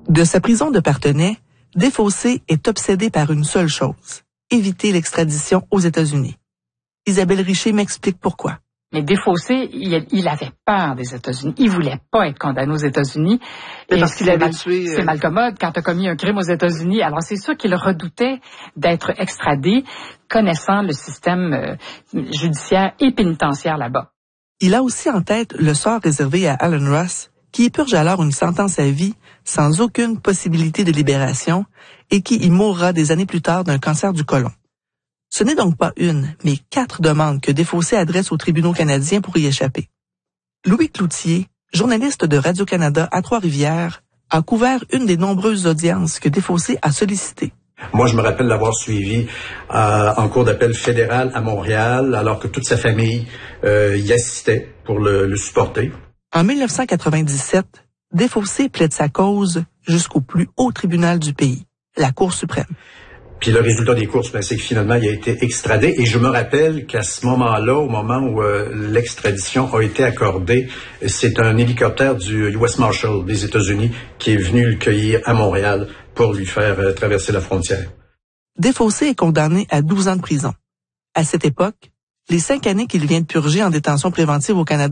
De sa prison de Parthenay, Desfossés est obsédé par une seule chose, éviter l'extradition aux États-Unis. Isabelle Richer m'explique pourquoi. Mais Desfossés, il avait peur des États-Unis. Il voulait pas être condamné aux États-Unis. Et parce qu'il avait tué... C'est mal commode quand tu as commis un crime aux États-Unis. Alors c'est sûr qu'il redoutait d'être extradé, connaissant le système judiciaire et pénitentiaire là-bas. Il a aussi en tête le sort réservé à Alan Ross, qui y purge alors une sentence à vie sans aucune possibilité de libération et qui y mourra des années plus tard d'un cancer du côlon. Ce n'est donc pas une, mais 4 demandes que Desfossés adresse aux tribunaux canadiens pour y échapper. Louis Cloutier, journaliste de Radio-Canada à Trois-Rivières, a couvert une des nombreuses audiences que Desfossés a sollicitées. Moi, je me rappelle l'avoir suivi en cour d'appel fédéral à Montréal, alors que toute sa famille y assistait pour le supporter. En 1997, Desfossés plaide sa cause jusqu'au plus haut tribunal du pays, la Cour suprême. Puis le résultat des courses, c'est que finalement, il a été extradé. Et je me rappelle qu'à ce moment-là, au moment où l'extradition a été accordée, c'est un hélicoptère du US Marshal des États-Unis qui est venu le cueillir à Montréal pour lui faire traverser la frontière. Desfossés est condamné à 12 ans de prison. À cette époque, les 5 années qu'il vient de purger en détention préventive au Canada